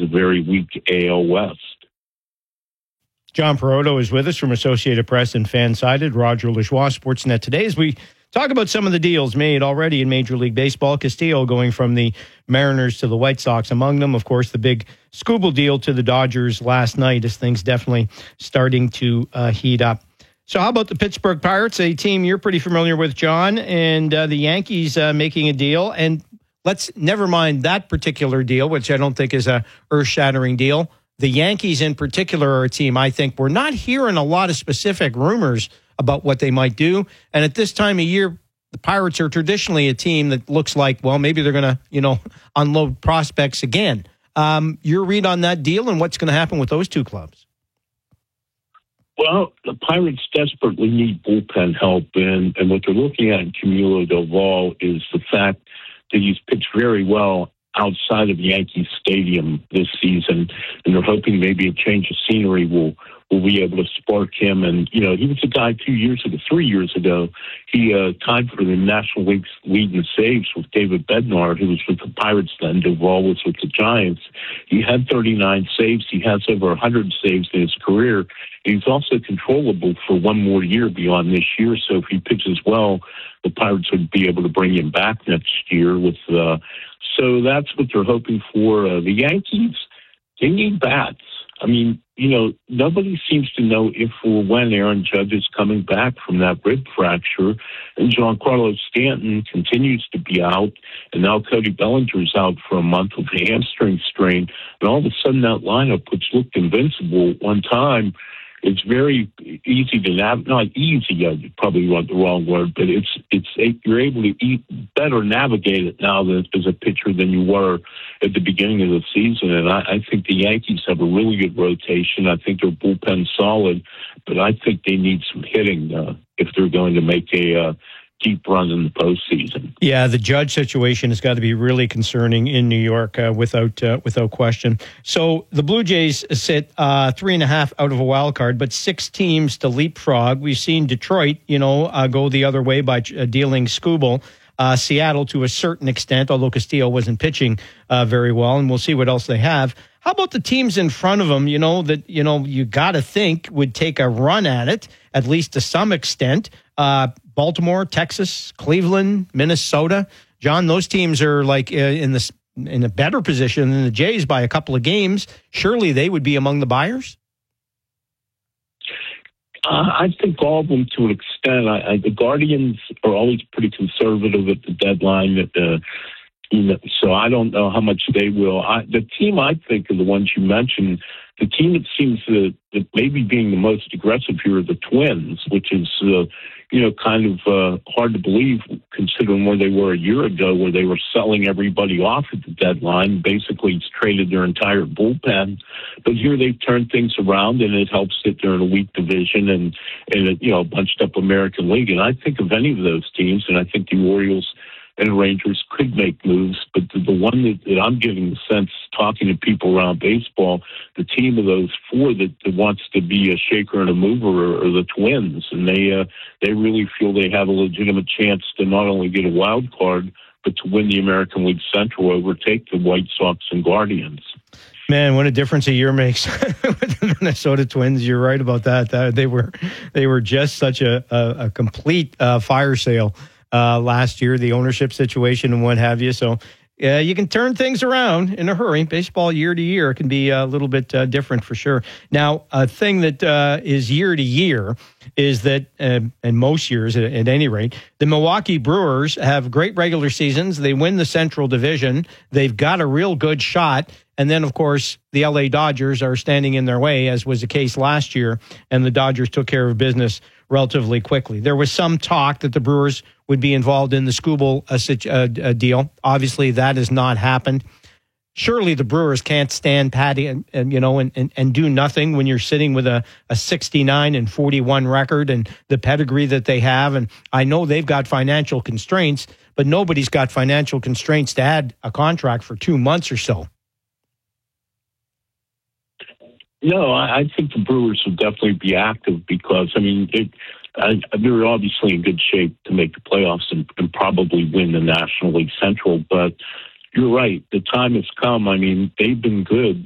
the very weak AL West. John Perotto is with us from Associated Press and Fansided. Roger Lajoie, Sportsnet Today, as we talk about some of the deals made already in Major League Baseball. Castillo going from the Mariners to the White Sox. Among them, of course, the big Skubal deal to the Dodgers last night, as things definitely starting to heat up. So how about the Pittsburgh Pirates, a team you're pretty familiar with, John, and the Yankees making a deal? And let's never mind that particular deal, which I don't think is a earth-shattering deal. The Yankees in particular are a team, I think, we're not hearing a lot of specific rumors about what they might do. And at this time of year, the Pirates are traditionally a team that looks like, well, maybe they're going to, unload prospects again. Your read on that deal and what's going to happen with those two clubs? Well, the Pirates desperately need bullpen help, and what they're looking at in Camilo Doval is the fact that he's pitched very well outside of Yankee Stadium this season, and they're hoping maybe a change of scenery will be able to spark him. And, he was a guy 3 years ago, he tied for the National League's lead in saves with David Bednar, who was with the Pirates then. Doval was with the Giants. He had 39 saves. He has over 100 saves in his career. He's also controllable for one more year beyond this year. So if he pitches well, the Pirates would be able to bring him back next year. So that's what they're hoping for. The Yankees, they need bats. I mean, nobody seems to know if or when Aaron Judge is coming back from that rib fracture. And Giancarlo Stanton continues to be out. And now Cody Bellinger's out for a month with a hamstring strain. And all of a sudden that lineup, which looked invincible at one time, it's very easy to not easy. I probably want the wrong word, but you're able to better navigate it now as a pitcher than you were at the beginning of the season. And I think the Yankees have a really good rotation. I think their bullpen's solid, but I think they need some hitting if they're going to make a deep run in the postseason. Yeah, the Judge situation has got to be really concerning in New York, without question. So the Blue Jays sit 3.5 out of a wild card, but 6 teams to leapfrog. We've seen Detroit, go the other way by dealing Skubal. Seattle to a certain extent, although Castillo wasn't pitching very well, and we'll see what else they have. How about the teams in front of them, that you got to think would take a run at it, at least to some extent? Baltimore, Texas, Cleveland, Minnesota. John, those teams are like in a better position than the Jays by a couple of games. Surely they would be among the buyers? I think all of them to an extent. The Guardians are always pretty conservative at the deadline. So I don't know how much they will. The team I think are the ones you mentioned. The team that seems that maybe being the most aggressive here are the Twins, which is kind of hard to believe considering where they were a year ago, where they were selling everybody off at the deadline, basically traded their entire bullpen. But here they've turned things around, and it helps that they're in a weak division and a bunched up American League. And I think of any of those teams, and I think the Orioles and Rangers could make moves, but the one that I'm getting the sense, talking to people around baseball, the team of those 4 that wants to be a shaker and a mover are the Twins, and they really feel they have a legitimate chance to not only get a wild card, but to win the American League Central, overtake the White Sox and Guardians. Man, what a difference a year makes with the Minnesota Twins. You're right about that. They were just such a complete fire sale last year, the ownership situation and what have you. So you can turn things around in a hurry. Baseball year to year can be a little bit different for sure. Now, a thing that is year to year is that, and most years at any rate, the Milwaukee Brewers have great regular seasons. They win the Central Division. They've got a real good shot. And then, of course, the LA Dodgers are standing in their way, as was the case last year, and the Dodgers took care of business relatively quickly. There was some talk that the Brewers would be involved in the Skubal deal. Obviously, that has not happened. Surely the Brewers can't stand patty and do nothing when you're sitting with a 69-41 record and the pedigree that they have. And I know they've got financial constraints, but nobody's got financial constraints to add a contract for 2 months or so. No, I think the Brewers will definitely be active because, they're obviously in good shape to make the playoffs and probably win the National League Central. But you're right. The time has come. They've been good.